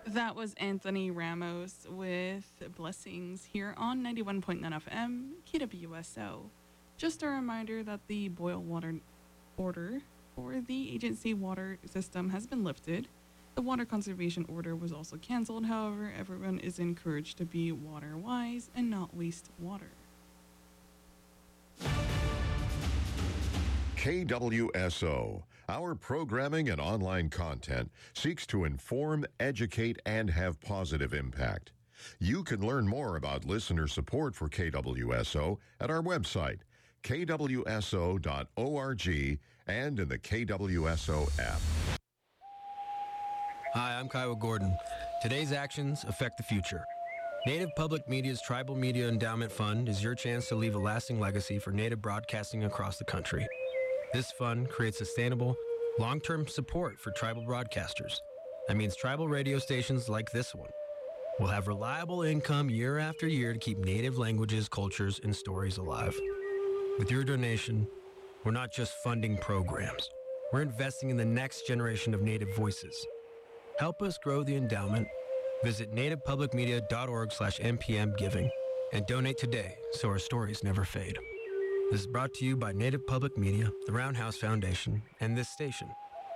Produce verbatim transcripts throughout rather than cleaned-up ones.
That was Anthony Ramos with Blessings here on ninety-one point nine F M, K W S O. Just a reminder that the boil water order for the agency water system has been lifted. The water conservation order was also canceled. However, everyone is encouraged to be water wise and not waste water. K W S O. Our programming and online content seeks to inform, educate, and have positive impact. You can learn more about listener support for K W S O at our website, k w s o dot org, and in the K W S O app. Hi, I'm Kyle Gordon. Today's actions affect the future. Native Public Media's Tribal Media Endowment Fund is your chance to leave a lasting legacy for Native broadcasting across the country. This fund creates sustainable, long-term support for tribal broadcasters. That means tribal radio stations like this one will have reliable income year after year to keep Native languages, cultures, and stories alive. With your donation, we're not just funding programs. We're investing in the next generation of Native voices. Help us grow the endowment. Visit native public media dot org slash N P M giving and donate today so our stories never fade. This is brought to you by Native Public Media, the Roundhouse Foundation, and this station.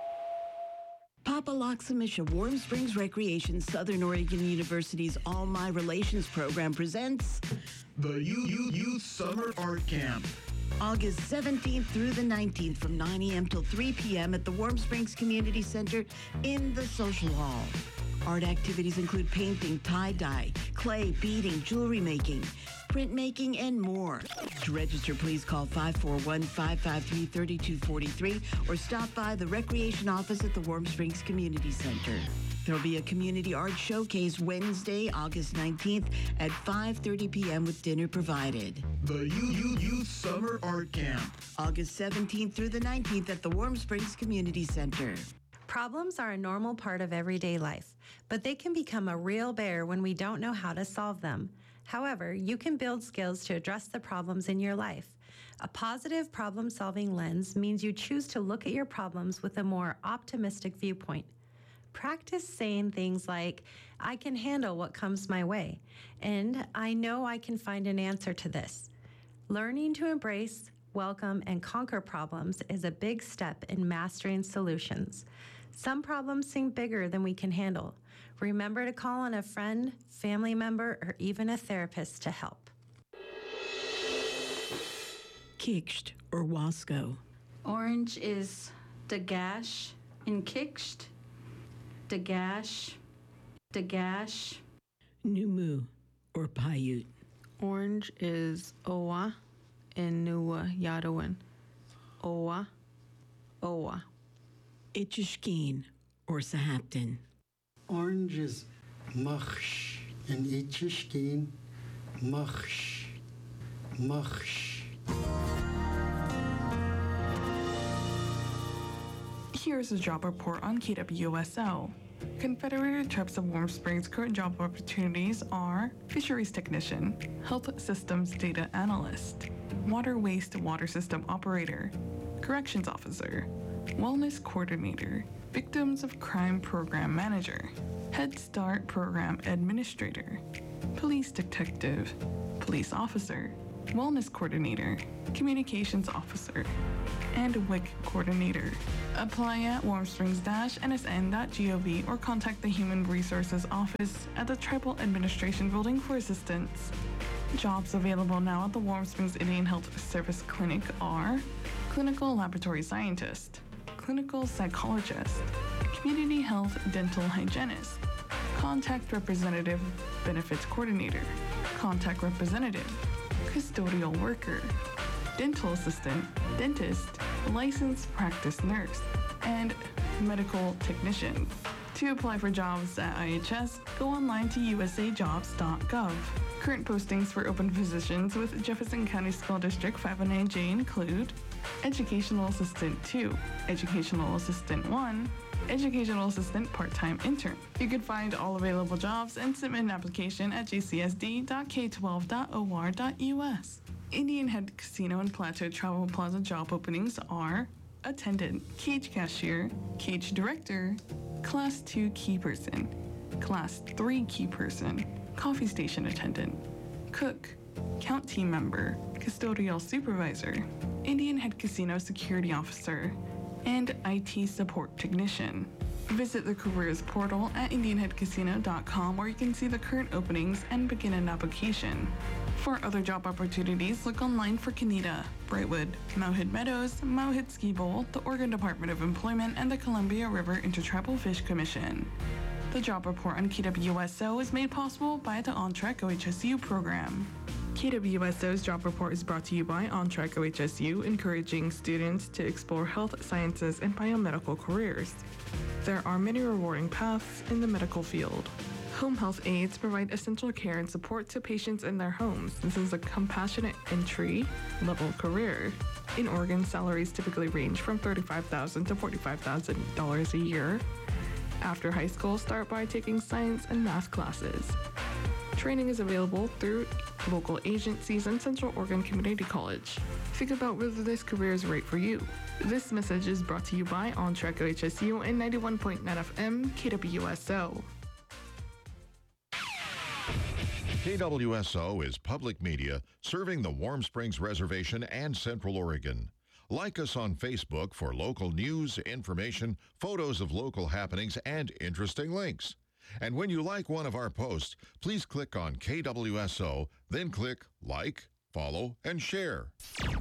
Papaloxamisha Warm Springs Recreation, Southern Oregon University's All My Relations program presents the Youth, Youth, Youth Summer Art Camp. August seventeenth through the nineteenth from nine a.m. till three p.m. at the Warm Springs Community Center in the Social Hall. Art activities include painting, tie-dye, clay, beading, jewelry making, printmaking, and more. To register, please call five four one, five five three, three two four three or stop by the Recreation Office at the Warm Springs Community Center. There will be a community art showcase Wednesday, August nineteenth at five thirty p.m. with dinner provided. The Youth, Youth, Youth Summer Art Camp. August seventeenth through the nineteenth at the Warm Springs Community Center. Problems are a normal part of everyday life, but they can become a real bear when we don't know how to solve them. However, you can build skills to address the problems in your life. A positive problem-solving lens means you choose to look at your problems with a more optimistic viewpoint. Practice saying things like, I can handle what comes my way, and I know I can find an answer to this. Learning to embrace, welcome, and conquer problems is a big step in mastering solutions. Some problems seem bigger than we can handle. Remember to call on a friend, family member, or even a therapist to help. Kiksht or Wasco. Orange is Dagash in Kiksht. Dagash, Dagash. Numu or Paiute. Orange is Owa in Nuwa Yadawin. Owa, Owa. Itchishkeen or Sahaptin. Orange is Machsh in Itchishkeen. Machsh, Machsh. Here's a job report on K W S O. Confederated Tribes of Warm Springs' current job opportunities are Fisheries Technician, Health Systems Data Analyst, Water Waste Water System Operator, Corrections Officer, Wellness Coordinator, Victims of Crime Program Manager, Head Start Program Administrator, Police Detective, Police Officer, Wellness Coordinator, Communications Officer, and W I C Coordinator. Apply at warm springs dash n s n dot gov or contact the Human Resources Office at the Tribal Administration Building for assistance. Jobs available now at the Warm Springs Indian Health Service Clinic are Clinical Laboratory Scientist, Clinical Psychologist, Community Health Dental Hygienist, Contact Representative Benefits Coordinator, Contact Representative, Custodial Worker, Dental Assistant, Dentist, Licensed Practice Nurse, and Medical Technician. To apply for jobs at I H S, go online to u s a jobs dot gov. Current postings for open positions with Jefferson County School District five oh nine J include Educational Assistant two, Educational Assistant one, Educational Assistant Part-Time Intern. You can find all available jobs and submit an application at j c s d dot k twelve dot o r dot u s. Indian Head Casino and Plateau Travel Plaza job openings are Attendant, Cage Cashier, Cage Director, Class two Key Person, Class three key person, coffee station attendant, cook, count team member, custodial supervisor, Indian Head Casino security officer, and I T support technician. Visit the careers portal at indian head casino dot com where you can see the current openings and begin an application. For other job opportunities, look online for Canada, Brightwood, Mount Meadows, Mount Ski Bowl, the Oregon Department of Employment, and the Columbia River Intertribal Fish Commission. The job report on K W S O is made possible by the OnTrack O H S U program. K W S O's job report is brought to you by OnTrack O H S U, encouraging students to explore health sciences and biomedical careers. There are many rewarding paths in the medical field. Home health aides provide essential care and support to patients in their homes. This is a compassionate entry-level career. In Oregon, salaries typically range from thirty-five thousand dollars to forty-five thousand dollars a year. After high school, start by taking science and math classes. Training is available through local agencies and Central Oregon Community College. Think about whether this career is right for you. This message is brought to you by OnTrack O H S U and ninety-one point nine F M K W S O. K W S O is public media serving the Warm Springs Reservation and Central Oregon. Like us on Facebook for local news, information, photos of local happenings, and interesting links. And when you like one of our posts, please click on K W S O, then click like, follow, and share.